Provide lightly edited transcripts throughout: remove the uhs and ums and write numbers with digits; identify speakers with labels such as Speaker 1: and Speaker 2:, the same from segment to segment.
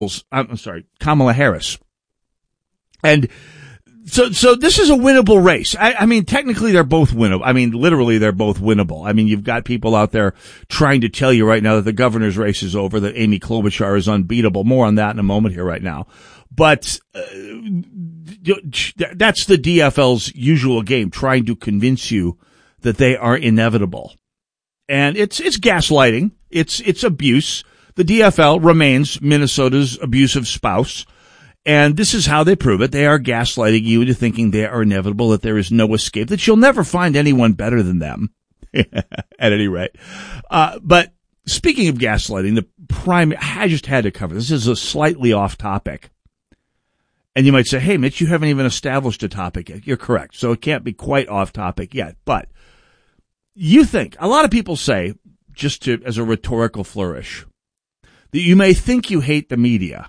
Speaker 1: I'm sorry, Kamala Harris. And so this is a winnable race. I mean, technically they're both winnable. I mean, literally they're both winnable. I mean, you've got people out there trying to tell you right now that the governor's race is over, that Amy Klobuchar is unbeatable. More on that in a moment here right now. But that's the DFL's usual game, trying to convince you that they are inevitable. And it's gaslighting. It's abuse. The DFL remains Minnesota's abusive spouse. And this is how they prove it. They are gaslighting you into thinking they are inevitable, that there is no escape, that you'll never find anyone better than them, at any rate. But speaking of gaslighting, I just had to cover this. This is a slightly off topic. And you might say, hey, Mitch, you haven't even established a topic yet. You're correct. So it can't be quite off topic yet. But you think, a lot of people say, just as a rhetorical flourish, that you may think you hate the media.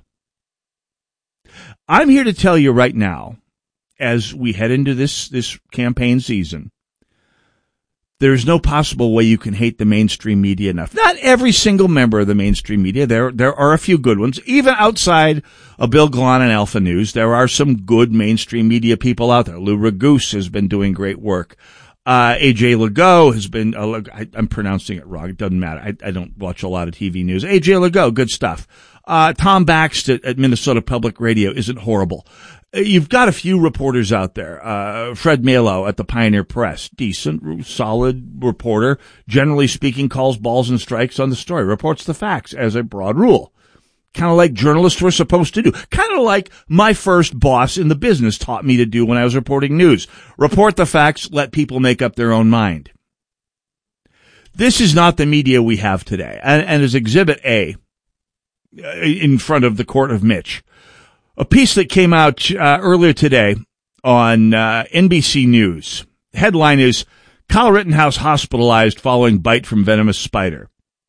Speaker 1: I'm here to tell you right now, as we head into this campaign season, there's no possible way you can hate the mainstream media enough. Not every single member of the mainstream media. There are a few good ones. Even outside of Bill Glahn and Alpha News, there are some good mainstream media people out there. Lou Raguse has been doing great work. AJ Legault has been, I'm pronouncing it wrong. It doesn't matter. I don't watch a lot of TV news. AJ Legault, good stuff. Tom Baxt at Minnesota Public Radio isn't horrible. You've got a few reporters out there. Fred Malo at the Pioneer Press, decent, solid reporter. Generally speaking, calls balls and strikes on the story, reports the facts as a broad rule. Kind of like journalists were supposed to do. Kind of like my first boss in the business taught me to do when I was reporting news. Report the facts, let people make up their own mind. This is not the media we have today. And as Exhibit A, in front of the court of Mitch, a piece that came out earlier today on NBC News. Headline is, Kyle Rittenhouse hospitalized following bite from venomous spider.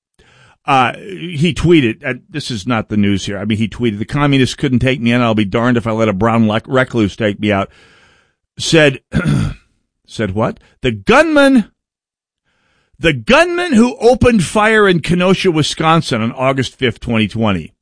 Speaker 1: He tweeted, this is not the news here. I mean, he tweeted, the communists couldn't take me in. I'll be darned if I let a brown recluse take me out. Said what? The gunman who opened fire in Kenosha, Wisconsin on August 5th, 2020.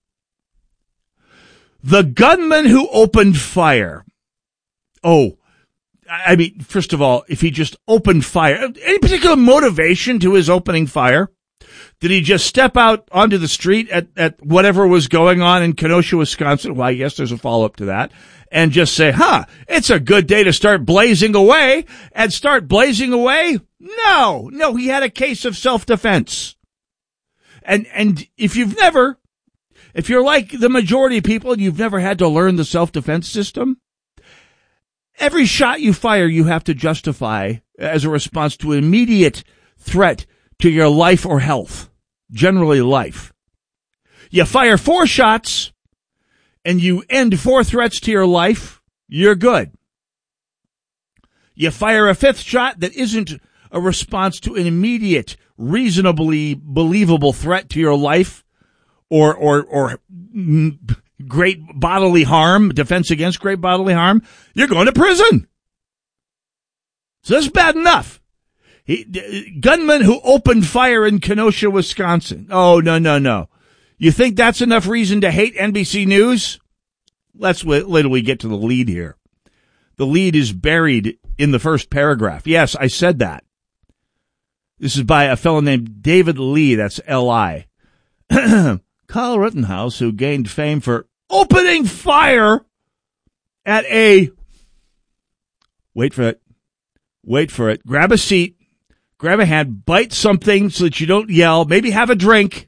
Speaker 1: The gunman who opened fire. Oh, I mean, first of all, if he just opened fire, any particular motivation to his opening fire? Did he just step out onto the street at whatever was going on in Kenosha, Wisconsin? Well, I guess there's a follow-up to that. And just say, it's a good day to start blazing away. And start blazing away? No, he had a case of self-defense. And if you're like the majority of people and you've never had to learn the self-defense system, every shot you fire, you have to justify as a response to an immediate threat to your life or health, generally life. You fire 4 shots and you end 4 threats to your life, you're good. You fire a 5th shot that isn't a response to an immediate, reasonably believable threat to your life or great bodily harm, defense against great bodily harm, you're going to prison. So that's bad enough. Gunman who opened fire in Kenosha, Wisconsin. Oh, no. You think that's enough reason to hate NBC News? Let's wait till we get to the lead here. The lead is buried in the first paragraph. Yes, I said that. This is by a fellow named David Lee. That's L.I. Kyle Rittenhouse, who gained fame for opening fire at a... Wait for it. Grab a seat. Grab a hand, bite something so that you don't yell, maybe have a drink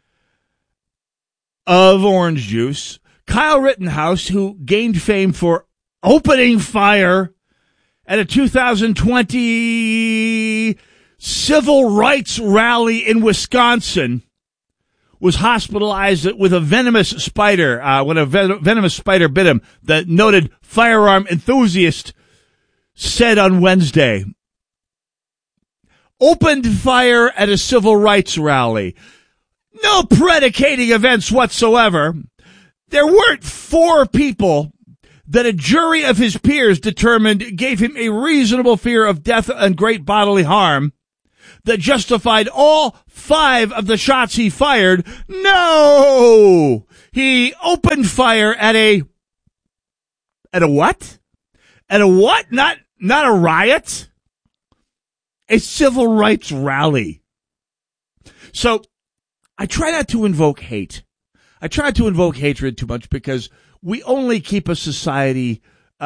Speaker 1: of orange juice. Kyle Rittenhouse, who gained fame for opening fire at a 2020 civil rights rally in Wisconsin, was hospitalized with a venomous spider when a venomous spider bit him, the noted firearm enthusiast said on Wednesday. Opened fire at a civil rights rally. No predicating events whatsoever. There weren't 4 people that a jury of his peers determined gave him a reasonable fear of death and great bodily harm. that justified all 5 of the shots he fired. No! He opened fire at a what? At a what? Not a riot? A civil rights rally. So, I try not to invoke hate. I try not to invoke hatred too much because we only keep a society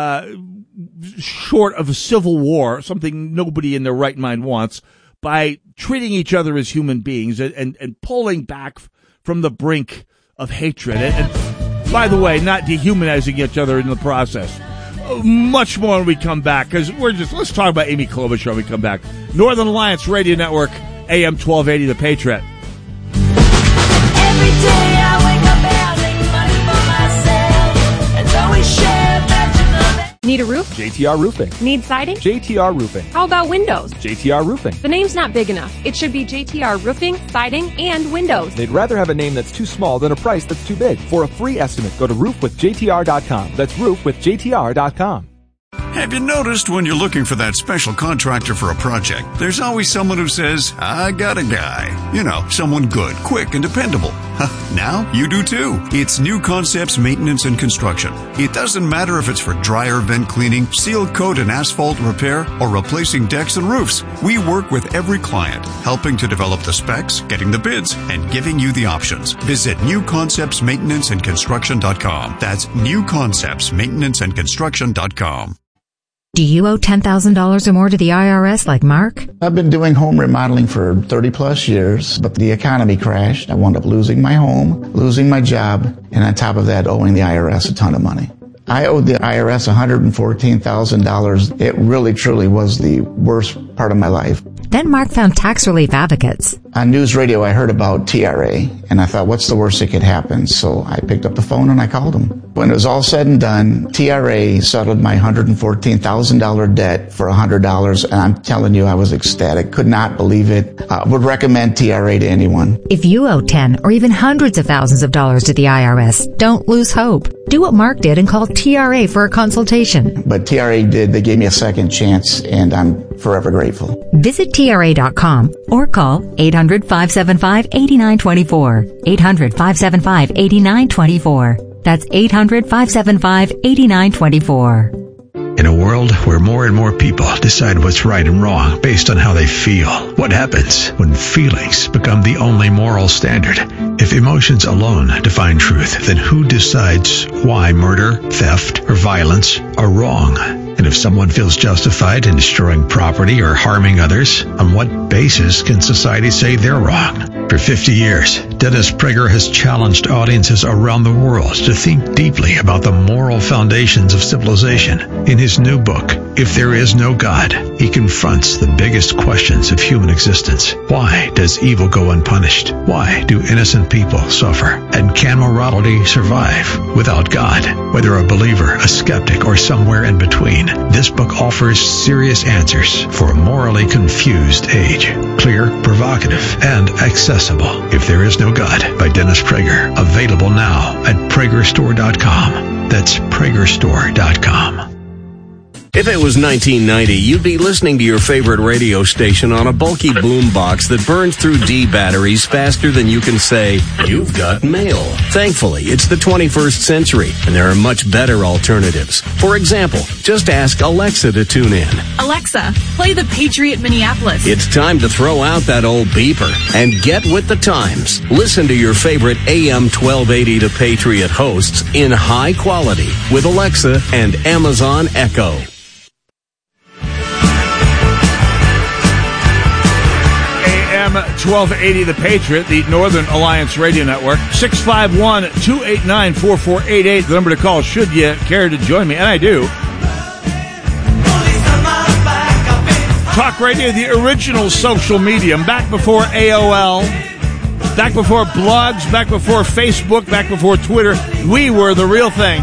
Speaker 1: short of a civil war, something nobody in their right mind wants, by treating each other as human beings and pulling back from the brink of hatred. And by the way, not dehumanizing each other in the process. Much more when we come back, because let's talk about Amy Klobuchar when we come back. Northern Alliance Radio Network, AM 1280, The Patriot.
Speaker 2: Every day I wake up and make money for myself. It's always share that you
Speaker 3: Need a roof?
Speaker 4: JTR Roofing.
Speaker 3: Need siding?
Speaker 4: JTR Roofing.
Speaker 3: How about windows?
Speaker 4: JTR Roofing.
Speaker 3: The name's not big enough. It should be JTR Roofing, Siding, and Windows.
Speaker 4: They'd rather have a name that's too small than a price that's too big. For a free estimate, go to roofwithjtr.com. That's roofwithjtr.com.
Speaker 5: Have you noticed when you're looking for that special contractor for a project, there's always someone who says, I got a guy. You know, someone good, quick, and dependable. Now you do too. It's New Concepts Maintenance and Construction. It doesn't matter if it's for dryer vent cleaning, seal coat and asphalt repair, or replacing decks and roofs. We work with every client, helping to develop the specs, getting the bids, and giving you the options. Visit newconceptsmaintenanceandconstruction.com. That's newconceptsmaintenanceandconstruction.com.
Speaker 6: Do you owe $10,000 or more to the IRS like Mark?
Speaker 7: I've been doing home remodeling for 30 plus years, but the economy crashed. I wound up losing my home, losing my job, and on top of that, owing the IRS a ton of money. I owed the IRS $114,000. It really, truly was the worst part of my life.
Speaker 6: Then Mark found tax relief advocates.
Speaker 7: On news radio, I heard about TRA, and I thought, what's the worst that could happen? So I picked up the phone and I called them. When it was all said and done, TRA settled my $114,000 debt for $100, and I'm telling you, I was ecstatic. Could not believe it. Would recommend TRA to anyone.
Speaker 6: If you owe 10 or even hundreds of thousands of dollars to the IRS, don't lose hope. Do what Mark did and call TRA for a consultation.
Speaker 7: But TRA did. They gave me a second chance, and I'm forever grateful.
Speaker 6: Visit TRA.com or call 800-575-8924. 800-575-8924. That's 800-575-8924.
Speaker 8: In a world where more and more people decide what's right and wrong based on how they feel, what happens when feelings become the only moral standard? If emotions alone define truth, then who decides why murder, theft, or violence are wrong? And if someone feels justified in destroying property or harming others, on what basis can society say they're wrong? For 50 years, Dennis Prager has challenged audiences around the world to think deeply about the moral foundations of civilization. In his new book, If There Is No God, he confronts the biggest questions of human existence. Why does evil go unpunished? Why do innocent people suffer? And can morality survive without God? Whether a believer, a skeptic, or somewhere in between, this book offers serious answers for a morally confused age. Clear, provocative, and accessible. If There Is No God by Dennis Prager. Available now at PragerStore.com. That's PragerStore.com.
Speaker 9: If it was 1990, you'd be listening to your favorite radio station on a bulky boombox that burns through D batteries faster than you can say, you've got mail. Thankfully, it's the 21st century, and there are much better alternatives. For example, just ask Alexa to tune in.
Speaker 10: Alexa, play The Patriot Minneapolis.
Speaker 9: It's time to throw out that old beeper and get with the times. Listen to your favorite AM 1280 The Patriot hosts in high quality with Alexa and Amazon Echo.
Speaker 1: AM 1280 The Patriot, the Northern Alliance Radio Network. 651-289-4488. The number to call should you care to join me, and I do. Talk radio, the original social medium, back before AOL, back before blogs, back before Facebook, back before Twitter. We were the real thing.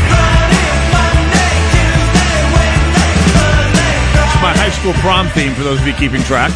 Speaker 1: It's my high school prom theme for those of you keeping track.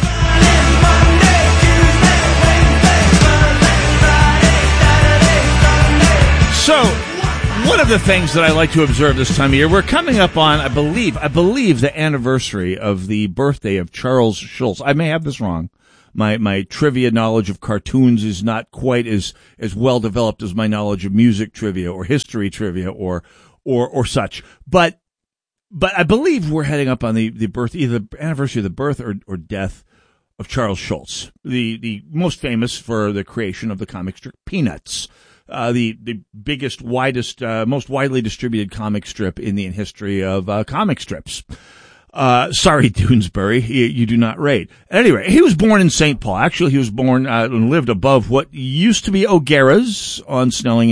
Speaker 1: So, one of the things that I like to observe this time of year, we're coming up on, I believe the anniversary of the birthday of Charles Schulz. I may have this wrong. My trivia knowledge of cartoons is not quite as well developed as my knowledge of music trivia or history trivia or such. But I believe we're heading up on the birth, either the anniversary of the birth or death of Charles Schulz, the most famous for the creation of the comic strip Peanuts. The biggest, widest, most widely distributed comic strip in the history of comic strips. Sorry, Doonesbury, you do not rate. Anyway, he was born in St. Paul. Actually, he was born and lived above what used to be O'Gara's on Snelling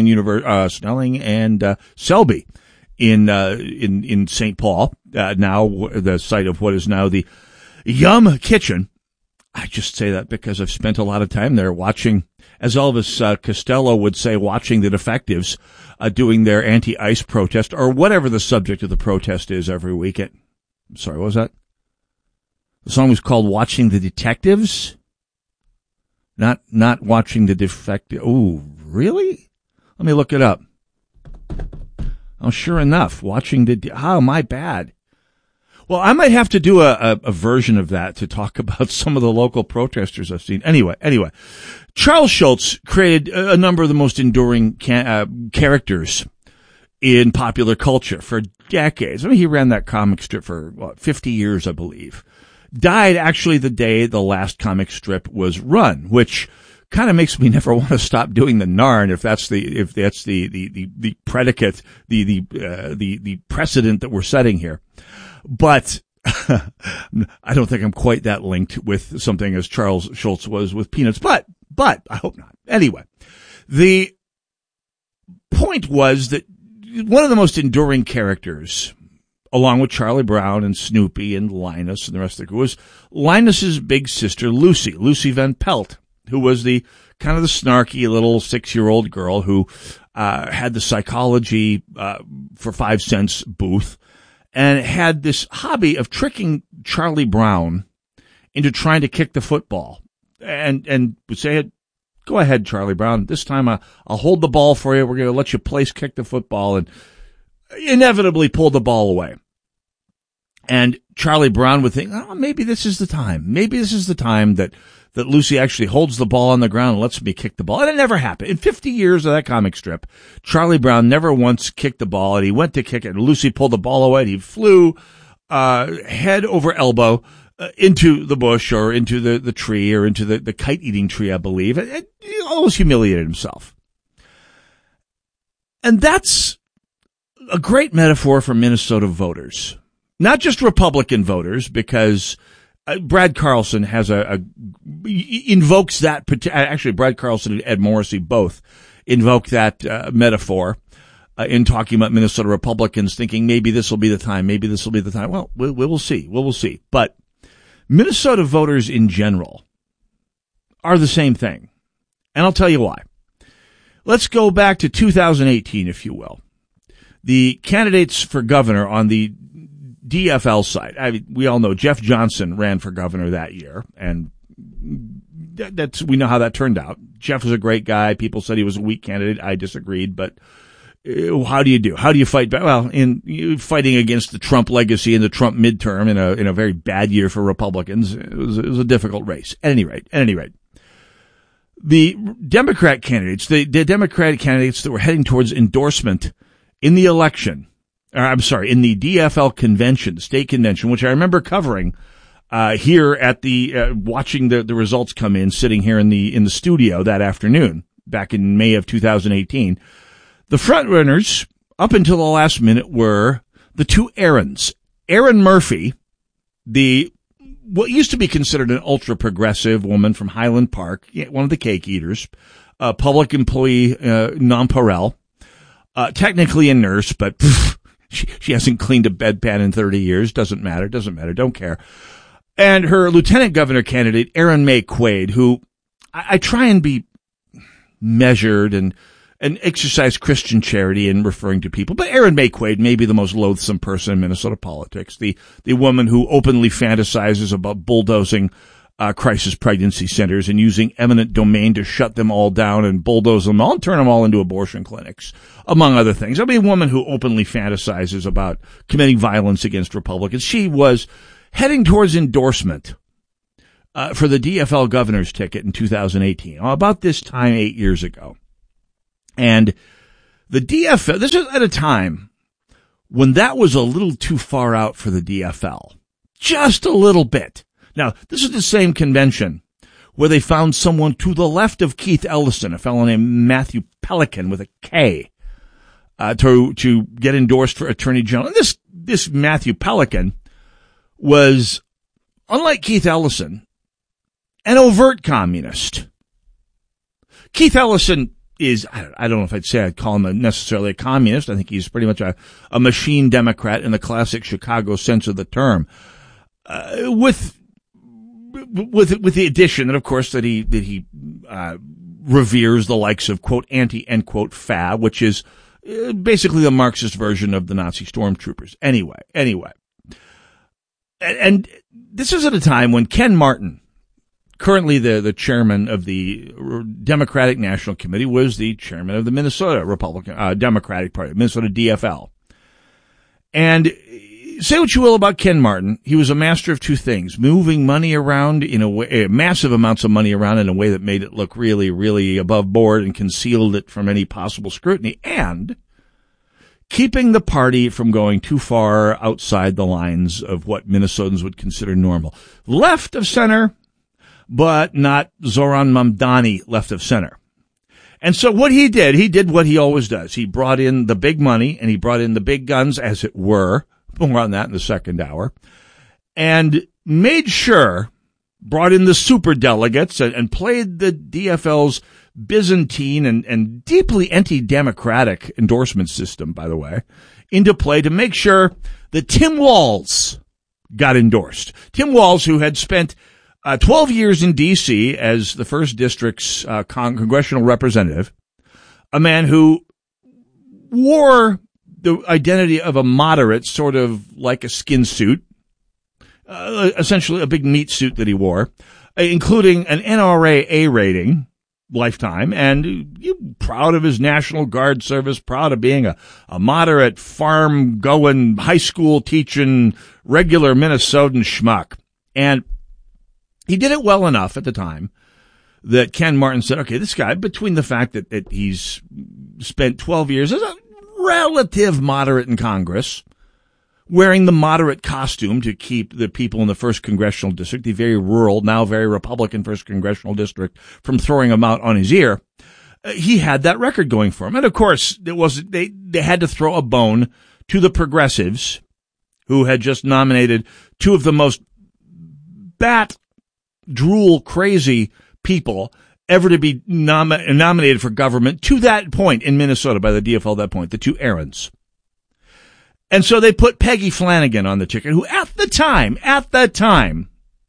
Speaker 1: and Selby in St. Paul. Now the site of what is now the Yum Kitchen. I just say that because I've spent a lot of time there watching, as Elvis Costello would say, watching the defectives doing their anti-ICE protest, or whatever the subject of the protest is every weekend. I'm sorry, what was that? The song was called Watching the Detectives? Not Watching the Defective. Ooh, really? Let me look it up. Oh, sure enough, Watching the... Oh, my bad. Well, I might have to do a version of that to talk about some of the local protesters I've seen. Anyway, Charles Schulz created a number of the most enduring characters in popular culture for decades. I mean, he ran that comic strip for 50 years, I believe. Died actually the day the last comic strip was run, which kind of makes me never want to stop doing the Narn if that's the predicate, the precedent that we're setting here. But I don't think I'm quite that linked with something as Charles Schulz was with Peanuts, but I hope not. Anyway, the point was that one of the most enduring characters, along with Charlie Brown and Snoopy and Linus and the rest of the crew, was Linus's big sister, Lucy Van Pelt, who was the kind of the snarky little 6-year-old girl who had the psychology for 5 cents booth, and had this hobby of tricking Charlie Brown into trying to kick the football. And would say, go ahead, Charlie Brown. This time I'll hold the ball for you. We're going to let you place kick the football, and inevitably pull the ball away. And Charlie Brown would think, oh, maybe this is the time. Maybe this is the time that Lucy actually holds the ball on the ground and lets me kick the ball. And it never happened. In 50 years of that comic strip, Charlie Brown never once kicked the ball, and he went to kick it, and Lucy pulled the ball away, and he flew head over elbow into the bush or into the tree or into the kite-eating tree, I believe. He almost humiliated himself. And that's a great metaphor for Minnesota voters. Not just Republican voters, because Brad Carlson invokes that. Actually, Brad Carlson and Ed Morrissey both invoke that metaphor in talking about Minnesota Republicans, thinking maybe this will be the time. Maybe this will be the time. Well, we will see. We will see. But Minnesota voters in general are the same thing, and I'll tell you why. Let's go back to 2018, if you will. The candidates for governor on the DFL side. I mean, we all know Jeff Johnson ran for governor that year, and we know how that turned out. Jeff was a great guy. People said he was a weak candidate. I disagreed, but how do you do? How do you fight back? Well, fighting against the Trump legacy and the Trump midterm in a very bad year for Republicans, it was a difficult race. At any rate, the Democratic candidates that were heading towards endorsement in the election, in the DFL convention, the state convention, which I remember covering here at the watching the results come in, sitting here in the studio that afternoon back in May of 2018. The front runners up until the last minute were the two Aarons. Aaron Murphy, what used to be considered an ultra progressive woman from Highland Park, one of the cake eaters, public employee nonpareil, technically a nurse, but she hasn't cleaned a bedpan in 30 years. Doesn't matter. Don't care. And her lieutenant governor candidate, Aaron May Quaid, who I try and be measured and exercise Christian charity in referring to people. But Aaron May Quaid may be the most loathsome person in Minnesota politics. The woman who openly fantasizes about bulldozing crisis pregnancy centers and using eminent domain to shut them all down and bulldoze them all and turn them all into abortion clinics, among other things. I mean, a woman who openly fantasizes about committing violence against Republicans. She was heading towards endorsement for the DFL governor's ticket in 2018, about this time 8 years ago. And the DFL, this is at a time when that was a little too far out for the DFL. Just a little bit. Now, this is the same convention where they found someone to the left of Keith Ellison, a fellow named Matthew Pelican with a K, to get endorsed for Attorney General. And this Matthew Pelican was, unlike Keith Ellison, an overt communist. Keith Ellison is, I don't know if I'd call him necessarily a communist. I think he's pretty much a machine Democrat in the classic Chicago sense of the term. With the addition that, of course, that he reveres the likes of, quote, anti, end quote, fab, which is basically the Marxist version of the Nazi stormtroopers. Anyway. And this is at a time when Ken Martin, currently the chairman of the Democratic National Committee, was the chairman of the Minnesota Republican Democratic Party, Minnesota DFL. And say what you will about Ken Martin, he was a master of two things: moving money around in a way, massive amounts of money around in a way that made it look really, really above board and concealed it from any possible scrutiny, and keeping the party from going too far outside the lines of what Minnesotans would consider normal. Left of center, but not Zoran Mamdani left of center. And so what he did what he always does. He brought in the big money and he brought in the big guns, as it were. More on that in the second hour. And made sure, brought in the super delegates and played the DFL's Byzantine and deeply anti-democratic endorsement system, by the way, into play to make sure that Tim Walz got endorsed. Tim Walz, who had spent 12 years in D.C. as the first district's congressional representative, a man who wore the identity of a moderate, sort of like a skin suit, essentially a big meat suit that he wore, including an NRA A rating, lifetime, and proud of his National Guard service, proud of being a moderate, farm-going, high school teaching, regular Minnesotan schmuck. And he did it well enough at the time that Ken Martin said, okay, this guy, between the fact that he's spent 12 years as a relative moderate in Congress, wearing the moderate costume to keep the people in the 1st Congressional District, the very rural, now very Republican 1st Congressional District, from throwing him out on his ear, he had that record going for him. And of course, they had to throw a bone to the progressives, who had just nominated two of the most bat-drool crazy people ever to be nominated for government to that point in Minnesota by the DFL at that point, the two Aarons. And so they put Peggy Flanagan on the ticket, who at the time,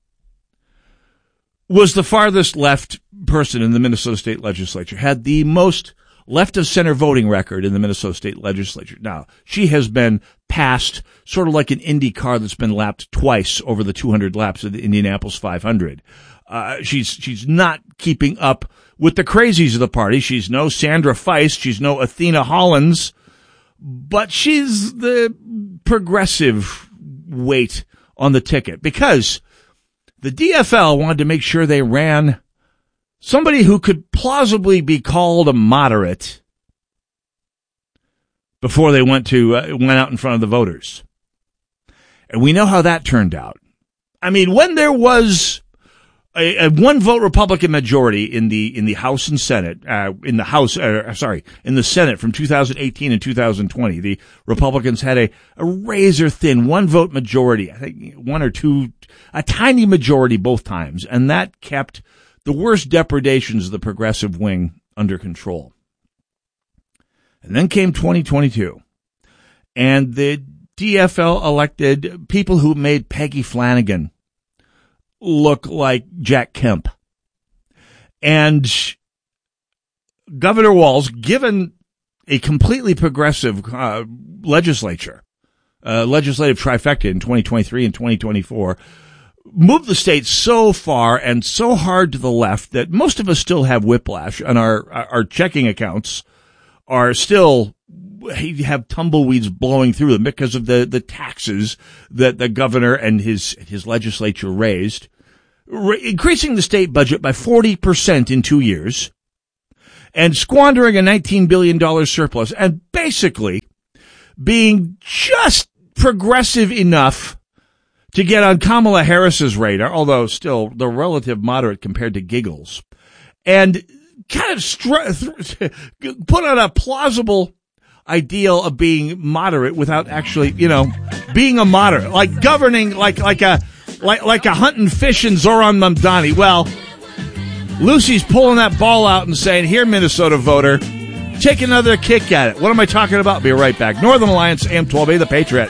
Speaker 1: was the farthest left person in the Minnesota State Legislature, had the most left-of-center voting record in the Minnesota State Legislature. Now, she has been passed sort of like an Indy car that's been lapped twice over the 200 laps of the Indianapolis 500. She's not keeping up with the crazies of the party. She's no Sandra Feist. She's no Athena Hollins, but she's the progressive weight on the ticket because the DFL wanted to make sure they ran somebody who could plausibly be called a moderate before they went out in front of the voters. And we know how that turned out. I mean, when there was a one-vote Republican majority in the House and Senate, in the Senate from 2018 and 2020, the Republicans had a razor-thin one-vote majority, I think one or two, a tiny majority both times, and that kept the worst depredations of the progressive wing under control. And then came 2022, and the DFL elected people who made Peggy Flanagan look like Jack Kemp. And Governor Walz, given a completely progressive legislative trifecta in 2023 and 2024, moved the state so far and so hard to the left that most of us still have whiplash, and our checking accounts are still have tumbleweeds blowing through them because of the taxes that the governor and his legislature raised, increasing the state budget by 40% in 2 years, and squandering a $19 billion surplus, and basically being just progressive enough to get on Kamala Harris's radar, although still the relative moderate compared to Giggles, and kind of put on a plausible ideal of being moderate without actually, being a moderate, like governing like a hunting fish in Zoran Mamdani. Well, Lucy's pulling that ball out and saying, "Here, Minnesota voter, take another kick at it." What am I talking about? Be right back. Northern Alliance, AM 1280, The Patriot.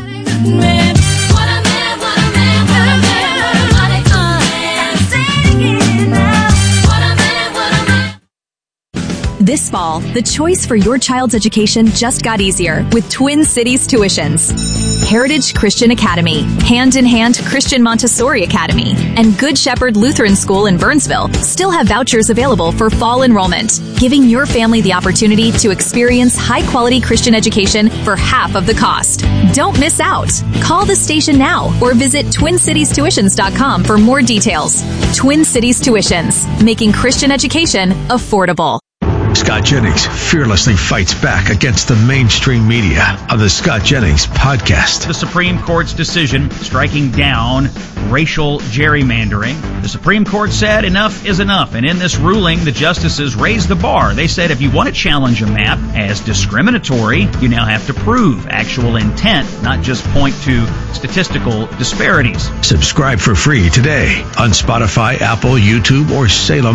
Speaker 10: This fall, the choice for your child's education just got easier with Twin Cities Tuitions. Heritage Christian Academy, Hand in Hand Christian Montessori Academy, and Good Shepherd Lutheran School in Burnsville still have vouchers available for fall enrollment, giving your family the opportunity to experience high-quality Christian education for half of the cost. Don't miss out. Call the station now or visit TwinCitiesTuitions.com for more details. Twin Cities Tuitions, making Christian education affordable.
Speaker 8: Scott Jennings fearlessly fights back against the mainstream media on the Scott Jennings podcast.
Speaker 11: The Supreme Court's decision striking down racial gerrymandering. The Supreme Court said enough is enough, and in this ruling, the justices raised the bar. They said if you want to challenge a map as discriminatory, you now have to prove actual intent, not just point to statistical disparities.
Speaker 8: Subscribe for free today on Spotify, Apple, YouTube, or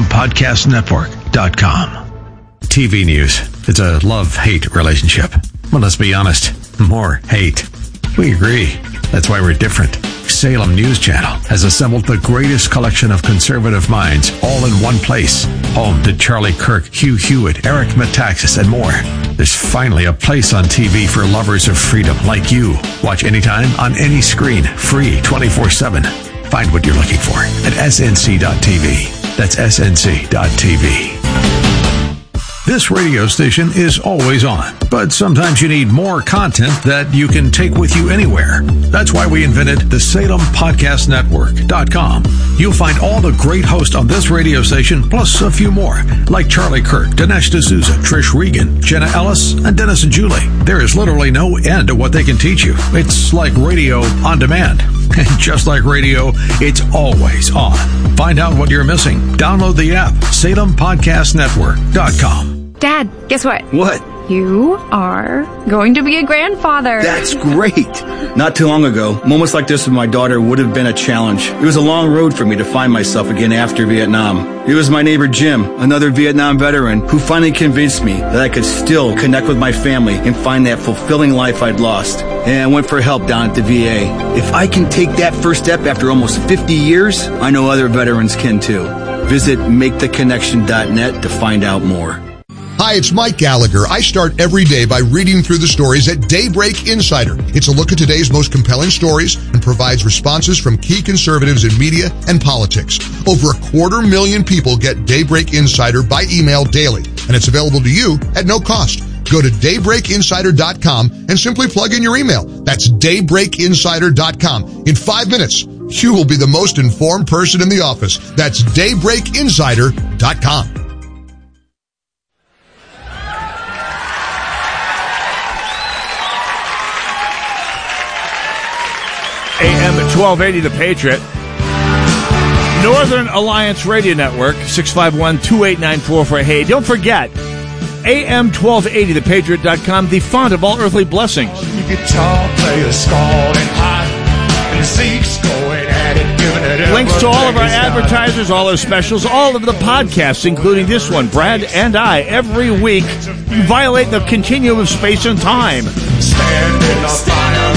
Speaker 8: SalemPodcastNetwork.com. TV news. It's a love-hate relationship. Well, let's be honest. More hate. We agree. That's why we're different. Salem News Channel has assembled the greatest collection of conservative minds all in one place. Home to Charlie Kirk, Hugh Hewitt, Eric Metaxas, and more. There's finally a place on TV for lovers of freedom like you. Watch anytime on any screen. Free 24/7. Find what you're looking for at snc.tv. That's snc.tv. This radio station is always on, but sometimes you need more content that you can take with you anywhere. That's why we invented the SalemPodcastNetwork.com. You'll find all the great hosts on this radio station, plus a few more, like Charlie Kirk, Dinesh D'Souza, Trish Regan, Jenna Ellis, and Dennis and Julie. There is literally no end to what they can teach you. It's like radio on demand. And just like radio, it's always on. Find out what you're missing. Download the app, SalemPodcastNetwork.com.
Speaker 3: Dad, guess what?
Speaker 12: What?
Speaker 3: You are going to be a grandfather.
Speaker 12: That's great. Not too long ago, moments like this with my daughter would have been a challenge. It was a long road for me to find myself again after Vietnam. It was my neighbor Jim, another Vietnam veteran, who finally convinced me that I could still connect with my family and find that fulfilling life I'd lost. And I went for help down at the VA. If I can take that first step after almost 50 years, I know other veterans can too. Visit MakeTheConnection.net to find out more.
Speaker 13: Hi, it's Mike Gallagher. I start every day by reading through the stories at Daybreak Insider. It's a look at today's most compelling stories and provides responses from key conservatives in media and politics. Over 250,000 people get Daybreak Insider by email daily, and it's available to you at no cost. Go to daybreakinsider.com and simply plug in your email. That's daybreakinsider.com. In 5 minutes, you will be the most informed person in the office. That's daybreakinsider.com.
Speaker 1: AM 1280, The Patriot. Northern Alliance Radio Network, 651-2894 for hey. Don't forget, AM 1280, thepatriot.com, the font of all earthly blessings.
Speaker 14: Guitar player scalding hot, and Zeke's going at it, giving it
Speaker 1: links to all of our advertisers, all our specials, all of the podcasts, including this one, Brad and I, every week. You violate the continuum of space and time.
Speaker 14: Stand in the fire.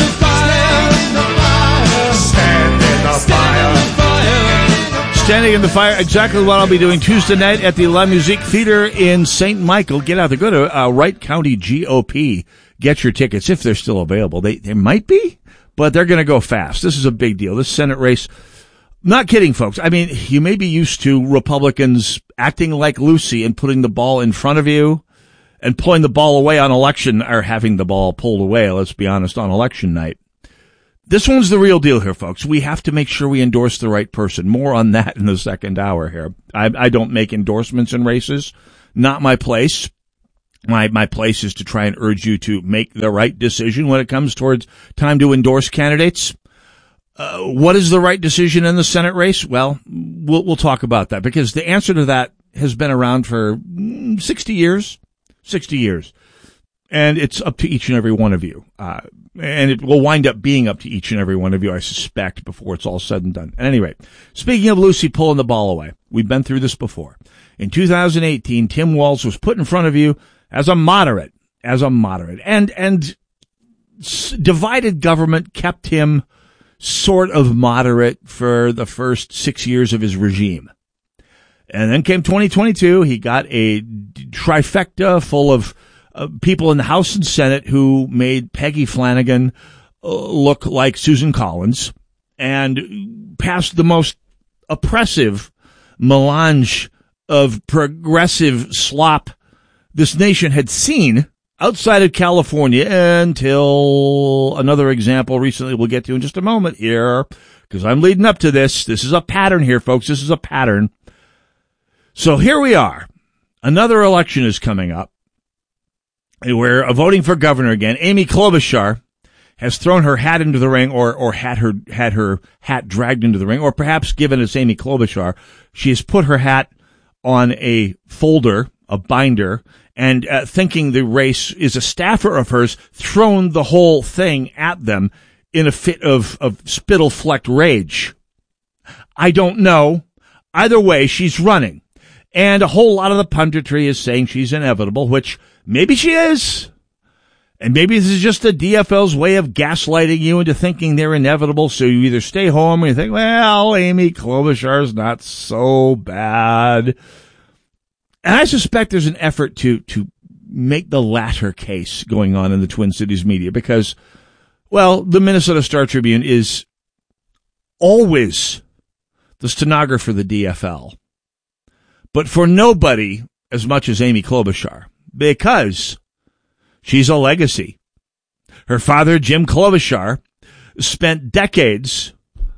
Speaker 1: Standing in the Fire, exactly what I'll be doing Tuesday night at the La Musique Theater in St. Michael. Get out there. Go to Wright County GOP. Get your tickets if they're still available. They might be, but they're going to go fast. This is a big deal. This Senate race. Not kidding, folks. I mean, you may be used to Republicans acting like Lucy and putting the ball in front of you and pulling the ball away on election, or having the ball pulled away, let's be honest, on election night. This one's the real deal here, folks. We have to make sure we endorse the right person. More on that in the second hour here. I don't make endorsements in races. Not my place. My place is to try and urge you to make the right decision when it comes towards time to endorse candidates. What is the right decision in the Senate race? Well, we'll talk about that, because the answer to that has been around for 60 years. 60 years. And it's up to each and every one of you. And it will wind up being up to each and every one of you, I suspect, before it's all said and done. At any rate, speaking of Lucy pulling the ball away, we've been through this before. In 2018, Tim Walz was put in front of you as a moderate. And divided government kept him sort of moderate for the first 6 years of his regime. And then came 2022. He got a trifecta full of people in the House and Senate who made Peggy Flanagan look like Susan Collins, and passed the most oppressive melange of progressive slop this nation had seen outside of California until another example recently we'll get to in just a moment here, because I'm leading up to this. This is a pattern here, folks. This is a pattern. So here we are. Another election is coming up. We're voting for governor again. Amy Klobuchar has thrown her hat into the ring, or had her hat dragged into the ring, or perhaps, given it's Amy Klobuchar, she has put her hat on a folder, a binder, and thinking the race is a staffer of hers, thrown the whole thing at them in a fit of spittle-flecked rage. I don't know. Either way, she's running. And a whole lot of the punditry is saying she's inevitable, which maybe she is. And maybe this is just the DFL's way of gaslighting you into thinking they're inevitable, so you either stay home or you think, well, Amy Klobuchar's not so bad. And I suspect there's an effort to make the latter case going on in the Twin Cities media, because, well, the Minnesota Star Tribune is always the stenographer of the DFL. But for nobody as much as Amy Klobuchar, because she's a legacy. Her father, Jim Klobuchar, spent decades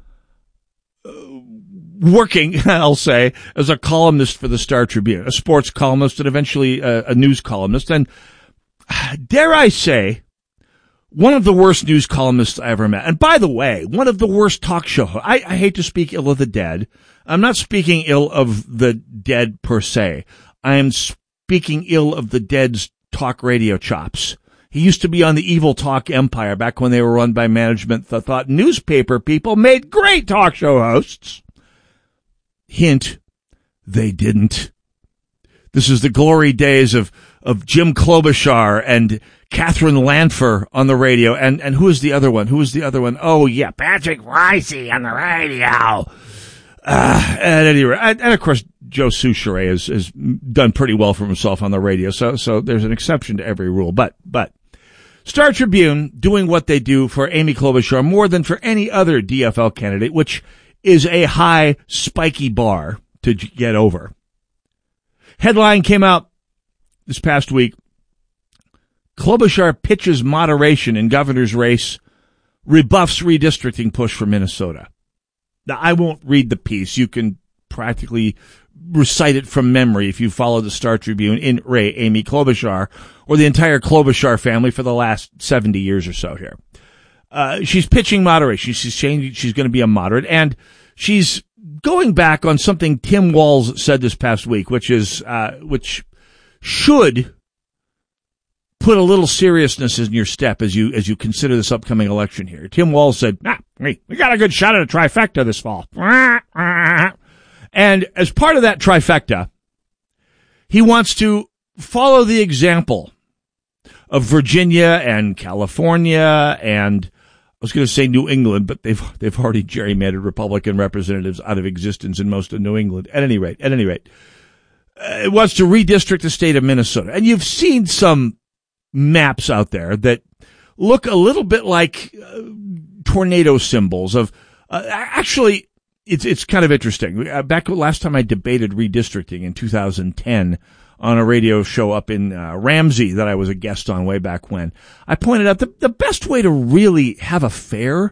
Speaker 1: working, I'll say, as a columnist for the Star Tribune, a sports columnist and eventually a news columnist. And dare I say, one of the worst news columnists I ever met. And by the way, one of the worst talk show hosts. I hate to speak ill of the dead. I'm not speaking ill of the dead per se. I am speaking ill of the dead's talk radio chops. He used to be on the Evil Talk Empire back when they were run by management that thought newspaper people made great talk show hosts. Hint, they didn't. This is the glory days of Jim Klobuchar and Catherine Lanpher on the radio. And who is the other one? Oh, yeah, Patrick Ricey on the radio. At any rate, and of course, Joe Souchere has done pretty well for himself on the radio. So there's an exception to every rule. But Star Tribune doing what they do for Amy Klobuchar more than for any other DFL candidate, which is a high, spiky bar to get over. Headline came out this past week. Klobuchar pitches moderation in governor's race, rebuffs redistricting push for Minnesota. Now, I won't read the piece. You can practically recite it from memory if you follow the Star Tribune in Amy Klobuchar, or the entire Klobuchar family for the last 70 years or so here. She's pitching moderation. She's saying she's going to be a moderate, and she's going back on something Tim Walz said this past week, which should put a little seriousness in your step as you consider this upcoming election here. Tim Walz said, we got a good shot at a trifecta this fall. And as part of that trifecta, he wants to follow the example of Virginia and California and, I was going to say New England, but they've already gerrymandered Republican representatives out of existence in most of New England. At any rate, it wants to redistrict the state of Minnesota. And you've seen some maps out there that look a little bit like tornado symbols of, actually, it's kind of interesting. Back last time I debated redistricting in 2010 on a radio show up in Ramsey that I was a guest on way back when, I pointed out the best way to really have a fair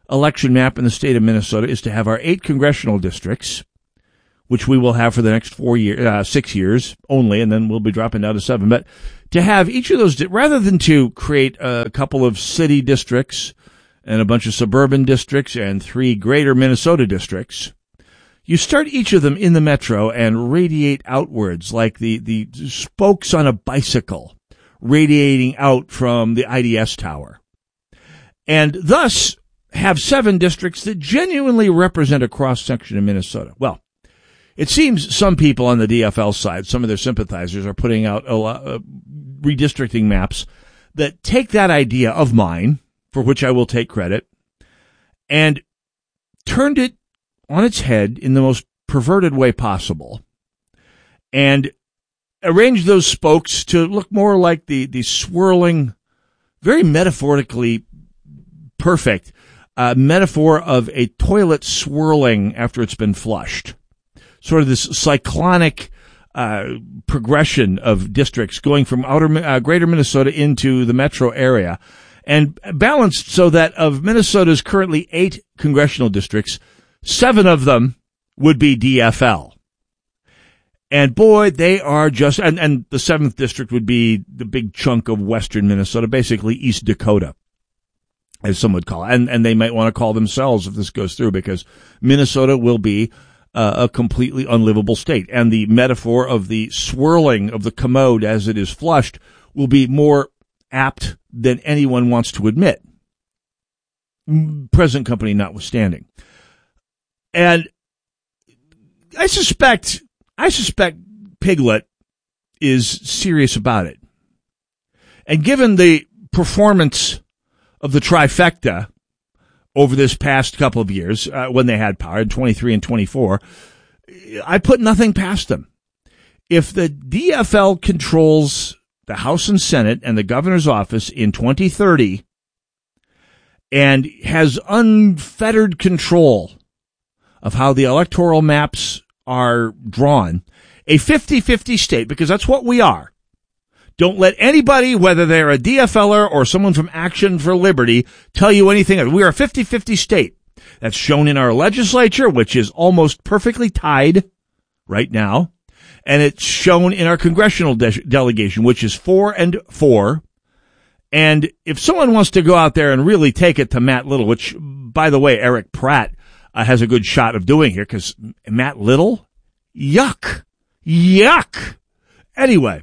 Speaker 1: election map in the state of Minnesota is to have our 8 congressional districts, which we will have for the next 6 years only, and then we'll be dropping down to 7. But to have each of those, rather than to create a couple of city districts and a bunch of suburban districts and 3 greater Minnesota districts, you start each of them in the metro and radiate outwards like the spokes on a bicycle radiating out from the IDS tower. And thus have 7 districts that genuinely represent a cross-section of Minnesota. Well, it seems some people on the DFL side, some of their sympathizers, are putting out redistricting maps that take that idea of mine, for which I will take credit, and turned it on its head in the most perverted way possible, and arranged those spokes to look more like the swirling, very metaphorically perfect metaphor of a toilet swirling after it's been flushed. Sort of this cyclonic progression of districts going from greater Minnesota into the metro area, and balanced so that of Minnesota's currently 8 congressional districts, 7 of them would be DFL. And boy, they are just, and the 7th district would be the big chunk of western Minnesota, basically East Dakota, as some would call it. And they might want to call themselves if this goes through, because Minnesota will be a completely unlivable state. And the metaphor of the swirling of the commode as it is flushed will be more apt than anyone wants to admit, present company notwithstanding. And I suspect Piglet is serious about it. And given the performance of the trifecta over this past couple of years, when they had power in 23 and 24, I put nothing past them. If the DFL controls the House and Senate and the governor's office in 2030 and has unfettered control of how the electoral maps are drawn, a 50-50 state, because that's what we are. Don't let anybody, whether they're a DFLer or someone from Action for Liberty, tell you anything. We are a 50-50 state. That's shown in our legislature, which is almost perfectly tied right now. And it's shown in our congressional delegation, which is 4-4. And if someone wants to go out there and really take it to Matt Little, which, by the way, Eric Pratt has a good shot of doing here, because Matt Little, yuck. Anyway,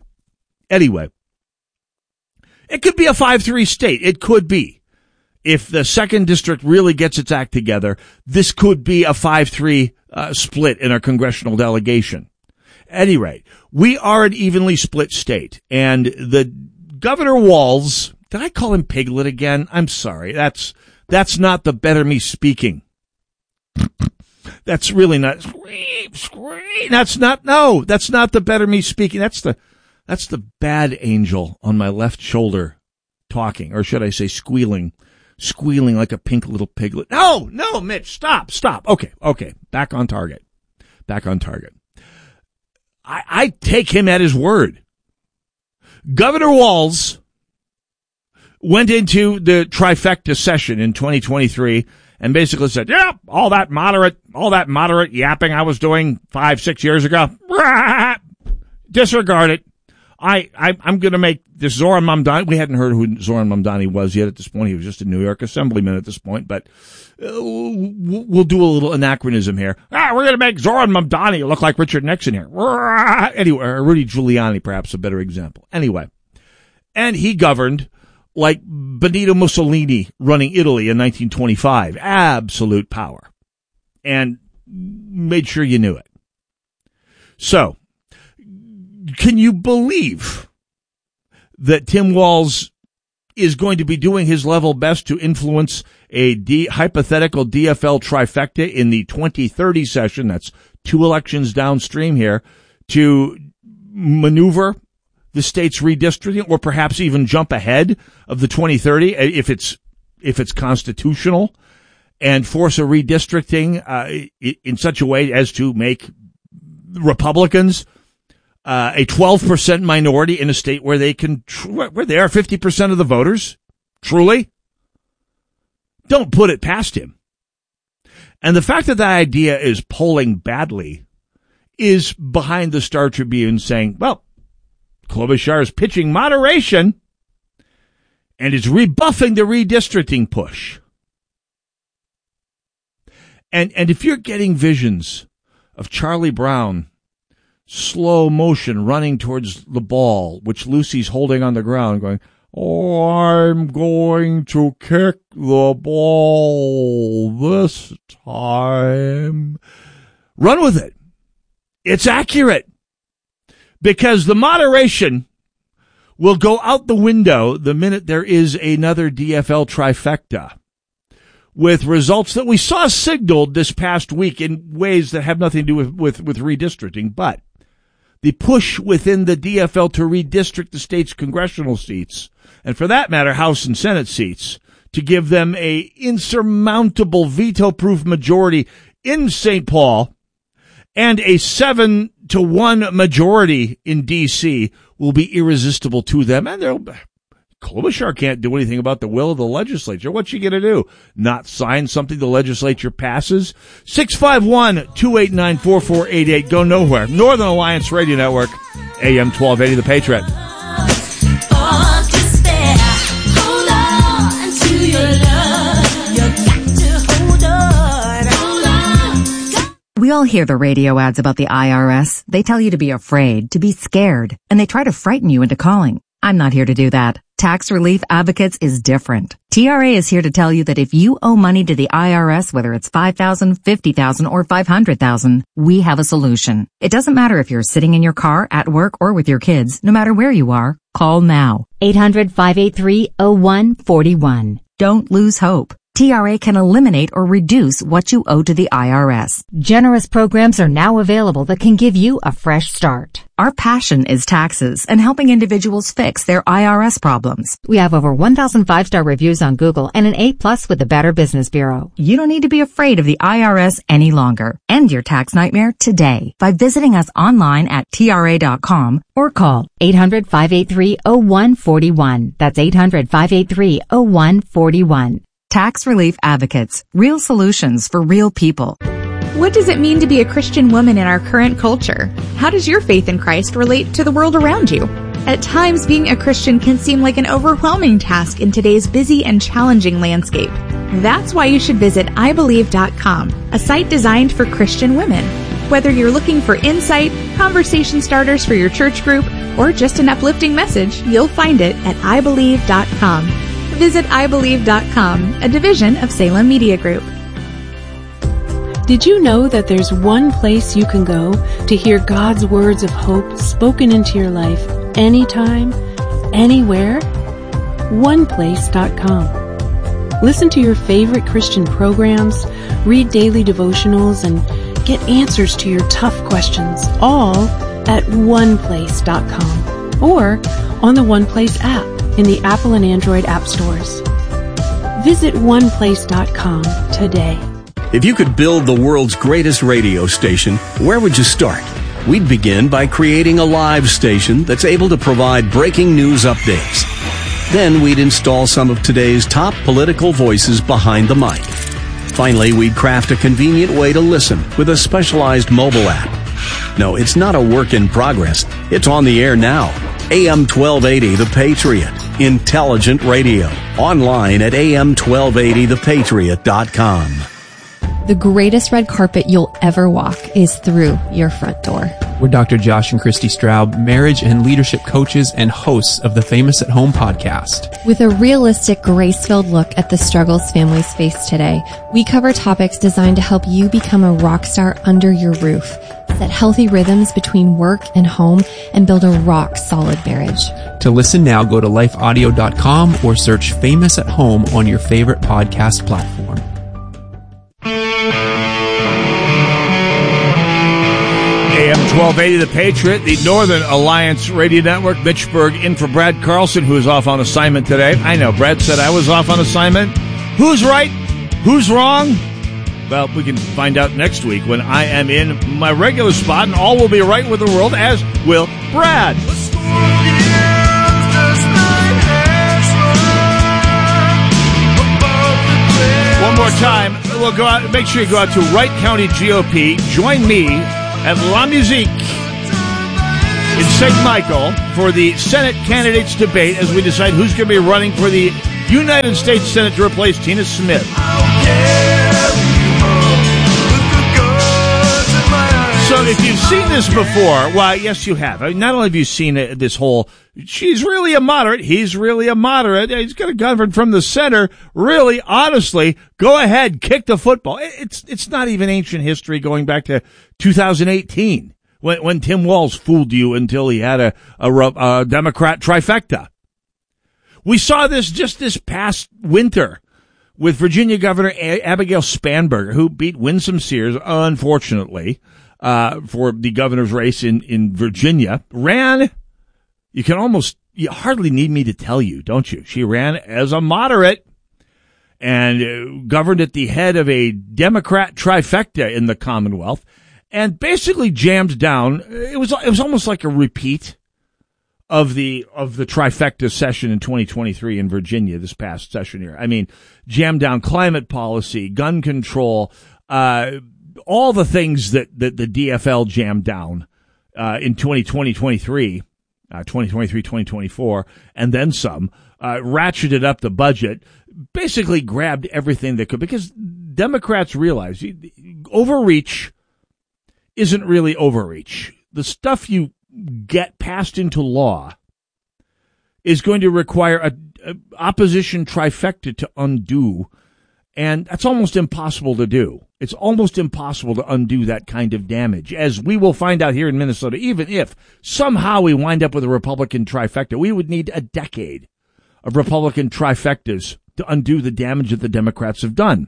Speaker 1: it could be a 5-3 state. It could be. If the 2nd district really gets its act together, this could be a 5-3 split in our congressional delegation. At any rate, we are an evenly split state, and the Governor Walz, did I call him Piglet again? I'm sorry. That's not the better me speaking. That's really not, that's not the better me speaking. That's the bad angel on my left shoulder talking, or should I say squealing like a pink little piglet. No, Mitch, stop. Okay. Back on target. I take him at his word. Governor Walz went into the trifecta session in 2023 and basically said, yeah, all that moderate yapping I was doing 5-6 years ago, disregard it. I'm going to make this Zoran Mamdani. We hadn't heard who Zoran Mamdani was yet at this point. He was just a New York Assemblyman at this point, but we'll do a little anachronism here. We're going to make Zoran Mamdani look like Richard Nixon here. Anyway, or Rudy Giuliani, perhaps a better example. Anyway, and he governed like Benito Mussolini running Italy in 1925. Absolute power. And made sure you knew it. So, can you believe that Tim Walz is going to be doing his level best to influence a hypothetical DFL trifecta in the 2030 session? That's 2 elections downstream here, to maneuver the state's redistricting, or perhaps even jump ahead of the 2030 if it's constitutional, and force a redistricting in such a way as to make Republicans a 12% minority in a state where they can, where they are 50% of the voters. Truly, don't put it past him. And the fact that that idea is polling badly is behind the Star Tribune saying, well, Klobuchar is pitching moderation and is rebuffing the redistricting push. And if you're getting visions of Charlie Brown, slow motion running towards the ball, which Lucy's holding on the ground, going, oh, I'm going to kick the ball this time. Run with it. It's accurate. Because the moderation will go out the window the minute there is another DFL trifecta, with results that we saw signaled this past week in ways that have nothing to do with redistricting. But the push within the DFL to redistrict the state's congressional seats, and for that matter, House and Senate seats, to give them a insurmountable veto-proof majority in St. Paul and a 7-1 majority in D.C. will be irresistible to them. And Klobuchar can't do anything about the will of the legislature. What's she going to do? Not sign something the legislature passes? 651-289-4488. Go nowhere. Northern Alliance Radio Network, AM 1280, The Patriot.
Speaker 6: We all hear the radio ads about the IRS. They tell you to be afraid, to be scared, and they try to frighten you into calling. I'm not here to do that. Tax Relief Advocates is different. TRA is here to tell you that if you owe money to the IRS, whether it's $5,000, $50,000, or $500,000, we have a solution. It doesn't matter if you're sitting in your car, at work, or with your kids. No matter where you are, call now. 800-583-0141. Don't lose hope. TRA can eliminate or reduce what you owe to the IRS. Generous programs are now available that can give you a fresh start. Our passion is taxes and helping individuals fix their IRS problems. We have over 1,000 5-star reviews on Google and an A+ with the Better Business Bureau. You don't need to be afraid of the IRS any longer. End your tax nightmare today by visiting us online at TRA.com or call 800-583-0141. That's 800-583-0141. Tax Relief Advocates. Real solutions for real people.
Speaker 15: What does it mean to be a Christian woman in our current culture? How does your faith in Christ relate to the world around you? At times, being a Christian can seem like an overwhelming task in today's busy and challenging landscape. That's why you should visit ibelieve.com, a site designed for Christian women. Whether you're looking for insight, conversation starters for your church group, or just an uplifting message, you'll find it at ibelieve.com. Visit ibelieve.com, a division of Salem Media Group.
Speaker 16: Did you know that there's one place you can go to hear God's words of hope spoken into your life anytime, anywhere? OnePlace.com. Listen to your favorite Christian programs, read daily devotionals, and get answers to your tough questions, all at OnePlace.com or on the OnePlace app in the Apple and Android app stores. Visit OnePlace.com today.
Speaker 9: If you could build the world's greatest radio station, where would you start? We'd begin by creating a live station that's able to provide breaking news updates. Then we'd install some of today's top political voices behind the mic. Finally, we'd craft a convenient way to listen with a specialized mobile app. No, it's not a work in progress. It's on the air now. AM 1280 The Patriot. Intelligent radio. Online at am1280thepatriot.com.
Speaker 17: The greatest red carpet you'll ever walk is through your front door.
Speaker 18: We're Dr. Josh and Christy Straub, marriage and leadership coaches and hosts of the Famous at Home podcast.
Speaker 17: With a realistic, grace-filled look at the struggles families face today, we cover topics designed to help you become a rock star under your roof, set healthy rhythms between work and home, and build a rock-solid marriage.
Speaker 18: To listen now, go to lifeaudio.com or search Famous at Home on your favorite podcast platform.
Speaker 1: AM 1280, The Patriot, the Northern Alliance Radio Network. Mitch Berg in for Brad Carlson, who is off on assignment today. I know, Brad said I was off on assignment. Who's right? Who's wrong? Well, we can find out next week when I am in my regular spot, and all will be right with the world, as will Brad. One more time, will go out. Make sure you go out to Wright County GOP. Join me at La Musique in St. Michael for the Senate candidates debate as we decide who's going to be running for the United States Senate to replace Tina Smith. So if you've seen this before, well, yes, you have. I mean, not only have you seen this whole, she's really a moderate, he's really a moderate, he's going to govern from the center. Really, honestly, go ahead, kick the football. It's not even ancient history going back to 2018 when Tim Walz fooled you until he had a Democrat trifecta. We saw this just this past winter with Virginia Governor Abigail Spanberger, who beat Winsome Sears, unfortunately, for the governor's race in Virginia. Ran, you hardly need me to tell you, don't you? She ran as a moderate and governed at the head of a Democrat trifecta in the Commonwealth and basically jammed down. It was almost like a repeat of the trifecta session in 2023 in Virginia this past session here. I mean, jammed down climate policy, gun control, all the things that the DFL jammed down in 2023, 2024, and then some, ratcheted up the budget, basically grabbed everything they could, because Democrats realize overreach isn't really overreach. The stuff you get passed into law is going to require a opposition trifecta to undo, and that's almost impossible to do. It's almost impossible to undo that kind of damage, as we will find out here in Minnesota. Even if somehow we wind up with a Republican trifecta, we would need a decade of Republican trifectas to undo the damage that the Democrats have done.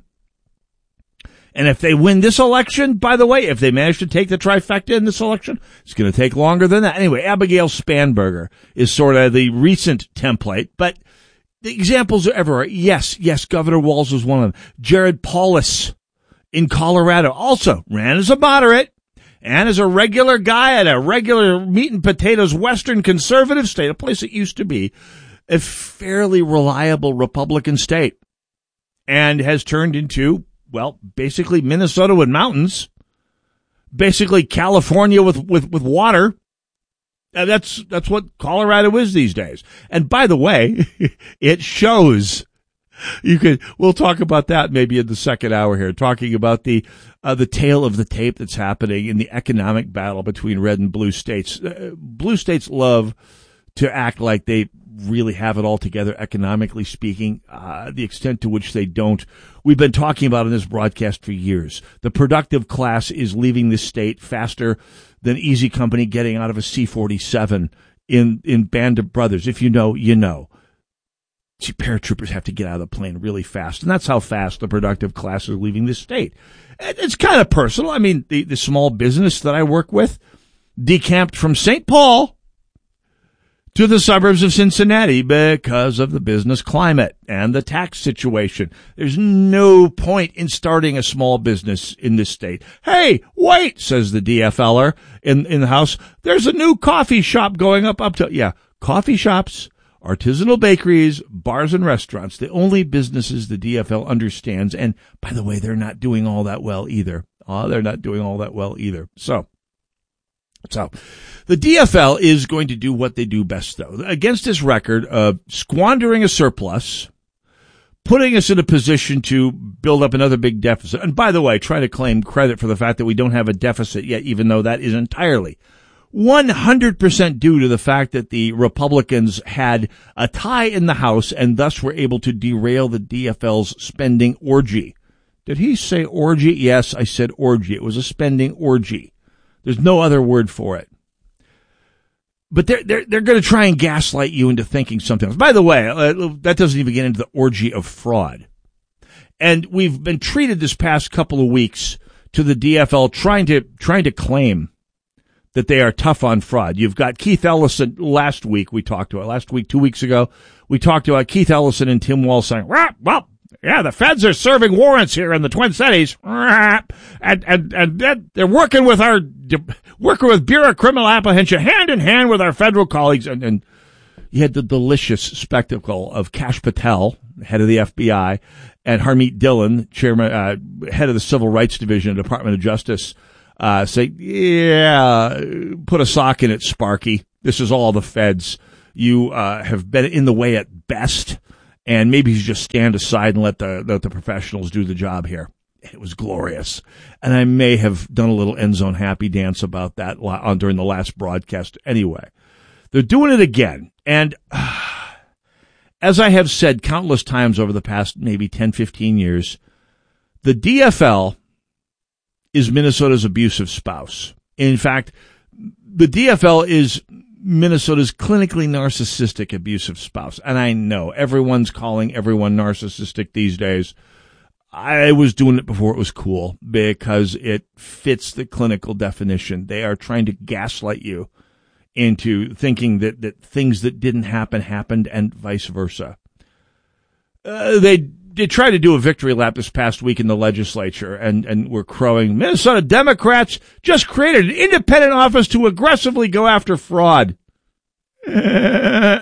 Speaker 1: And if they win this election, by the way, if they manage to take the trifecta in this election, it's going to take longer than that. Anyway, Abigail Spanberger is sort of the recent template, but the examples are everywhere. Yes, Governor Walz was one of them. Jared Polis in Colorado also ran as a moderate and as a regular guy at a regular meat and potatoes Western conservative state, a place that used to be a fairly reliable Republican state, and has turned into, well, basically Minnesota with mountains, basically California with water. That's what Colorado is these days. And by the way, it shows. We'll talk about that maybe in the second hour here, talking about the tale of the tape that's happening in the economic battle between red and blue states. Blue states love to act like they really have it all together economically speaking, the extent to which they don't. We've been talking about in this broadcast for years. The productive class is leaving this state faster than Easy Company getting out of a C-47 in Band of Brothers. If you know, you know. See, paratroopers have to get out of the plane really fast, and that's how fast the productive class is leaving this state. It's kind of personal. I mean, the small business that I work with decamped from St. Paul to the suburbs of Cincinnati because of the business climate and the tax situation. There's no point in starting a small business in this state. Hey, wait, says the DFLer in the House. There's a new coffee shop going up to, yeah, coffee shops, artisanal bakeries, bars and restaurants, the only businesses the DFL understands. And by the way, they're not doing all that well either. So the DFL is going to do what they do best, though. Against this record of squandering a surplus, putting us in a position to build up another big deficit. And by the way, try to claim credit for the fact that we don't have a deficit yet, even though that is entirely 100% due to the fact that the Republicans had a tie in the House and thus were able to derail the DFL's spending orgy. Did he say orgy? Yes, I said orgy. It was a spending orgy. There's no other word for it. But they're going to try and gaslight you into thinking something else. By the way, that doesn't even get into the orgy of fraud. And we've been treated this past couple of weeks to the DFL trying to claim that they are tough on fraud. You've got Keith Ellison. 2 weeks ago, we talked about Keith Ellison and Tim Walz saying, well, yeah, the feds are serving warrants here in the Twin Cities, and they're working with Bureau of Criminal Apprehension hand in hand with our federal colleagues. And you had the delicious spectacle of Kash Patel, head of the FBI, and Harmeet Dillon, chairman, head of the Civil Rights Division, Department of Justice, say, yeah, put a sock in it, Sparky. This is all the feds. You have been in the way at best, and maybe you just stand aside and let the professionals do the job here. It was glorious. And I may have done a little end zone happy dance about that during the last broadcast. Anyway, they're doing it again. And as I have said countless times over the past maybe 10, 15 years, the DFL is Minnesota's abusive spouse. In fact, the DFL is Minnesota's clinically narcissistic abusive spouse. And I know everyone's calling everyone narcissistic these days. I was doing it before it was cool because it fits the clinical definition. They are trying to gaslight you into thinking that things that didn't happen happened and vice versa. They tried to do a victory lap this past week in the legislature and were crowing, Minnesota Democrats just created an independent office to aggressively go after fraud. And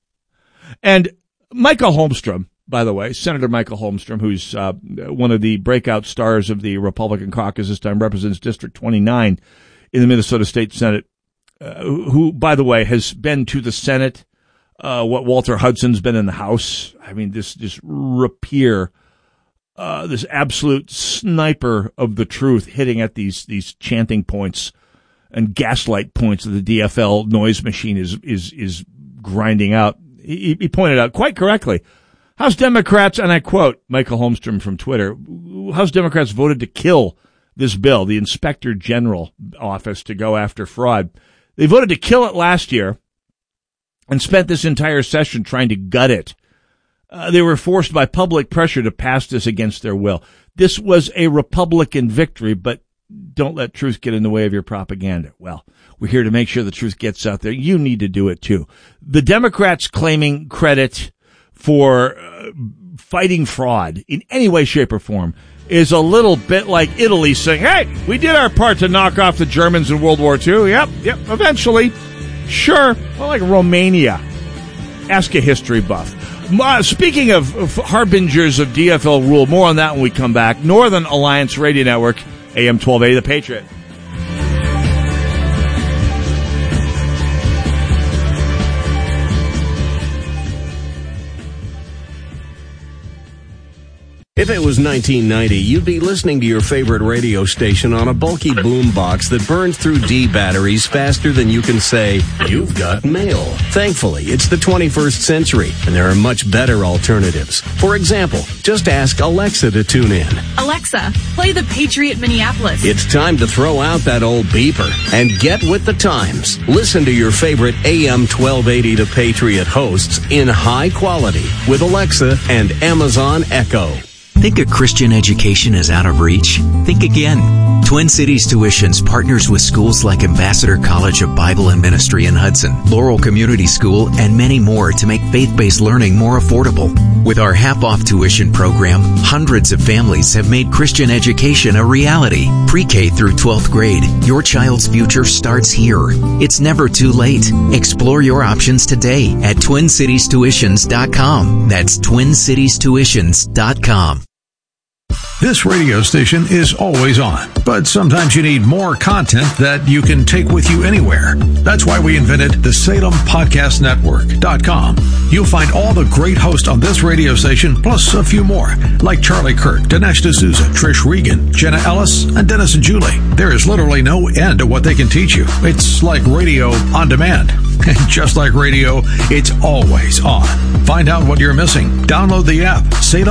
Speaker 1: Michael Holmstrom, by the way, Senator Michael Holmstrom, who's one of the breakout stars of the Republican caucus this time, represents District 29 in the Minnesota State Senate, who, by the way, has been to the Senate what Walter Hudson's been in the House. I mean, this rapier, this absolute sniper of the truth hitting at these chanting points and gaslight points that the DFL noise machine is grinding out. He pointed out quite correctly, House Democrats, and I quote Michael Holmstrom from Twitter, House Democrats voted to kill this bill, the Inspector General office, to go after fraud. They voted to kill it last year and spent this entire session trying to gut it. They were forced by public pressure to pass this against their will. This was a Republican victory, but don't let truth get in the way of your propaganda. Well, we're here to make sure the truth gets out there. You need to do it too. The Democrats claiming credit for fighting fraud in any way, shape, or form is a little bit like Italy saying, hey, we did our part to knock off the Germans in World War II. Yep, eventually. Sure. Well, like Romania. Ask a history buff. Speaking of harbingers of DFL rule, more on that when we come back. Northern Alliance Radio Network, AM 1280, The Patriot.
Speaker 9: If it was 1990, you'd be listening to your favorite radio station on a bulky boombox that burns through D batteries faster than you can say, you've got mail. Thankfully, it's the 21st century, and there are much better alternatives. For example, just ask Alexa to tune in.
Speaker 19: Alexa, play The Patriot Minneapolis.
Speaker 9: It's time to throw out that old beeper and get with the times. Listen to your favorite AM 1280 The Patriot hosts in high quality with Alexa and Amazon Echo.
Speaker 20: Think a Christian education is out of reach? Think again. Twin Cities Tuitions partners with schools like Ambassador College of Bible and Ministry in Hudson, Laurel Community School, and many more to make faith-based learning more affordable. With our half-off tuition program, hundreds of families have made Christian education a reality. Pre-K through 12th grade, your child's future starts here. It's never too late. Explore your options today at TwinCitiesTuitions.com. That's TwinCitiesTuitions.com.
Speaker 8: This radio station is always on, but sometimes you need more content that you can take with you anywhere. That's why we invented the SalemPodcastNetwork.com. You'll find all the great hosts on this radio station, plus a few more, like Charlie Kirk, Dinesh D'Souza, Trish Regan, Jenna Ellis, and Dennis and Julie. There is literally no end to what they can teach you. It's like radio on demand. And just like radio, it's always on. Find out what you're missing. Download the app,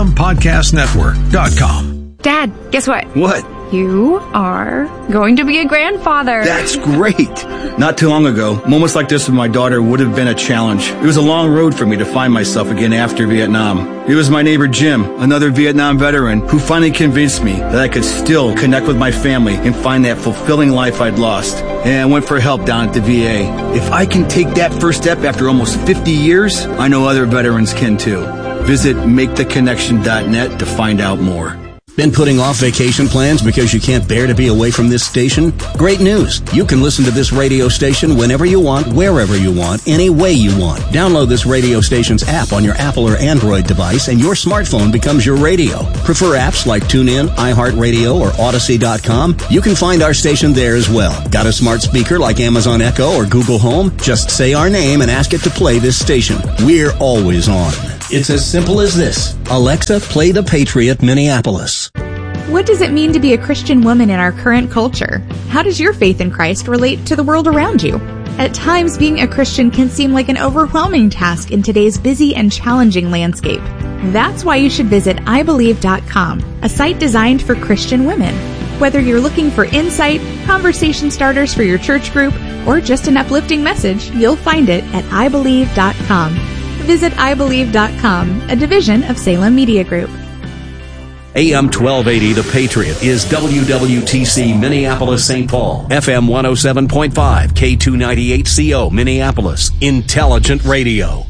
Speaker 8: SalemPodcastNetwork.com.
Speaker 3: Dad, guess what?
Speaker 12: What?
Speaker 3: You are going to be a grandfather.
Speaker 12: That's great. Not too long ago, moments like this with my daughter would have been a challenge. It was a long road for me to find myself again after Vietnam. It was my neighbor Jim, another Vietnam veteran, who finally convinced me that I could still connect with my family and find that fulfilling life I'd lost. And I went for help down at the VA. If I can take that first step after almost 50 years, I know other veterans can too. Visit MakeTheConnection.net to find out more.
Speaker 9: Been putting off vacation plans because you can't bear to be away from this station? Great news. You can listen to this radio station whenever you want, wherever you want, any way you want. Download this radio station's app on your Apple or Android device and your smartphone becomes your radio. Prefer apps like TuneIn, iHeartRadio, or Odyssey.com? You can find our station there as well. Got a smart speaker like Amazon Echo or Google Home? Just say our name and ask it to play this station. We're always on. It's as simple as this. Alexa, play The Patriot Minneapolis.
Speaker 15: What does it mean to be a Christian woman in our current culture? How does your faith in Christ relate to the world around you? At times, being a Christian can seem like an overwhelming task in today's busy and challenging landscape. That's why you should visit ibelieve.com, a site designed for Christian women. Whether you're looking for insight, conversation starters for your church group, or just an uplifting message, you'll find it at ibelieve.com. Visit ibelieve.com, a division of Salem Media Group.
Speaker 9: AM 1280 The Patriot is WWTC Minneapolis St. Paul, FM 107.5, K298CO Minneapolis, Intelligent Radio.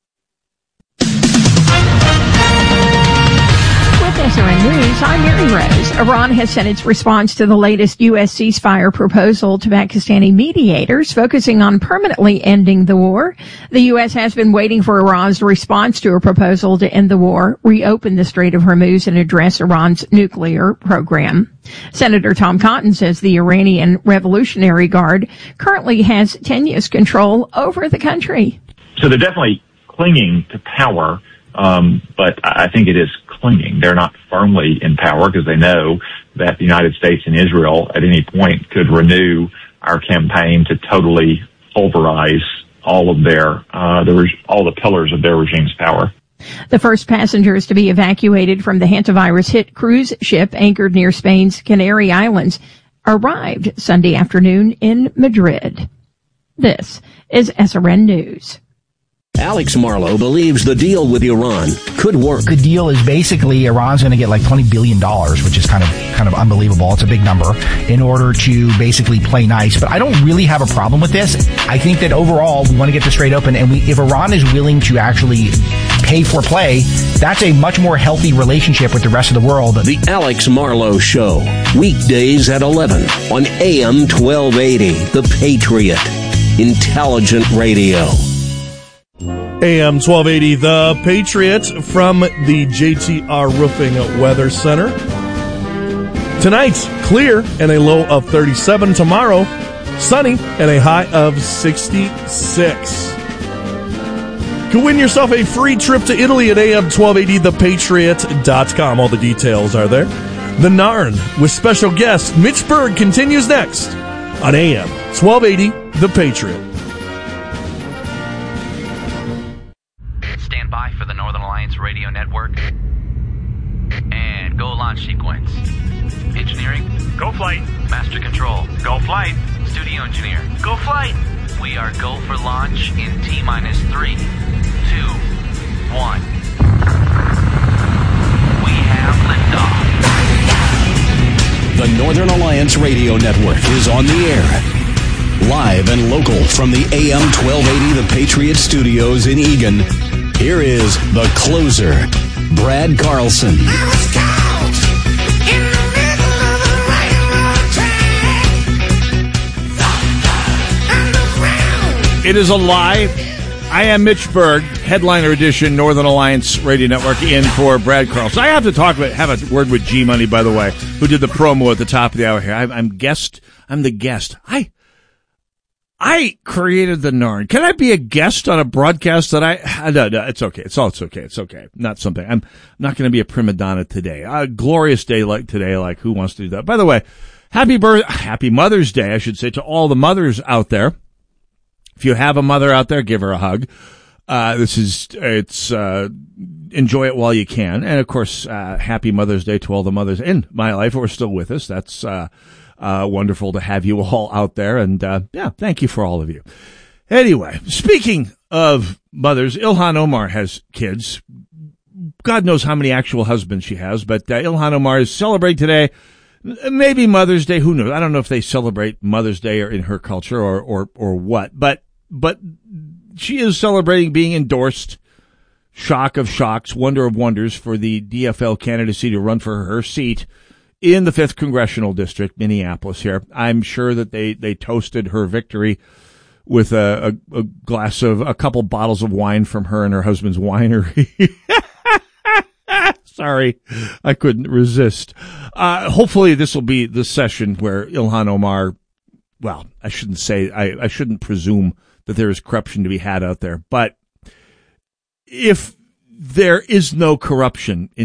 Speaker 21: SRN News, I'm Mary Rose. Iran has sent its response to the latest U.S. ceasefire proposal to Pakistani mediators, focusing on permanently ending the war. The U.S. has been waiting for Iran's response to a proposal to end the war, reopen the Strait of Hormuz, and address Iran's nuclear program. Senator Tom Cotton says the Iranian Revolutionary Guard currently has tenuous control over the country.
Speaker 22: So they're definitely clinging to power, but I think it is clinging. They're not firmly in power because they know that the United States and Israel at any point could renew our campaign to totally pulverize all of their all the pillars of their regime's power.
Speaker 21: The first passengers to be evacuated from the hantavirus-hit cruise ship anchored near Spain's Canary Islands arrived Sunday afternoon in Madrid. This is SRN News.
Speaker 9: Alex Marlow believes the deal with Iran could work.
Speaker 23: The deal is basically Iran's going to get like $20 billion, which is kind of unbelievable. It's a big number in order to basically play nice. But I don't really have a problem with this. I think that overall we want to get this straight open. And if Iran is willing to actually pay for play, that's a much more healthy relationship with the rest of the world.
Speaker 9: The Alex Marlow Show, weekdays at 11 on AM 1280, The Patriot, Intelligent Radio.
Speaker 24: AM 1280, The Patriot from the JTR Roofing Weather Center. Tonight, clear and a low of 37. Tomorrow, sunny and a high of 66. Could win yourself a free trip to Italy at am1280thepatriot.com. All the details are there. The Narn with special guest Mitch Berg continues next on AM 1280, The Patriot.
Speaker 25: Stand by for the Northern Alliance Radio Network. And go launch sequence. Engineering, go flight. Master control, go flight. Studio engineer, go flight. We are go for launch in T-minus 3, 2, 1. We have liftoff.
Speaker 9: The Northern Alliance Radio Network is on the air. Live and local from the AM 1280 The Patriot Studios in Eagan. Here is the closer, Brad Carlson.
Speaker 1: It is a lie. I am Mitch Berg, headliner edition, Northern Alliance Radio Network, in for Brad Carlson. I have to have a word with G Money, by the way, who did the promo at the top of the hour here. I'm the guest. I created the Narn. Can I be a guest on a broadcast that no, it's okay. It's okay. Not something. I'm not going to be a prima donna today. A glorious day like today, like who wants to do that? By the way, happy Mother's Day, I should say, to all the mothers out there. If you have a mother out there, give her a hug. Enjoy it while you can. And of course, happy Mother's Day to all the mothers in my life who are still with us. That's, wonderful to have you all out there. And, thank you for all of you. Anyway, speaking of mothers, Ilhan Omar has kids. God knows how many actual husbands she has, but Ilhan Omar is celebrating today. Maybe Mother's Day. Who knows? I don't know if they celebrate Mother's Day or in her culture or what, but she is celebrating being endorsed. shock of shocks, wonder of wonders for the DFL candidacy to run for her seat in the 5th Congressional District, Minneapolis here. I'm sure that they toasted her victory with a glass of, a couple bottles of wine from her and her husband's winery. Sorry, I couldn't resist. Hopefully this will be the session where Ilhan Omar, well, I shouldn't say, I shouldn't presume that there is corruption to be had out there, but if there is no corruption in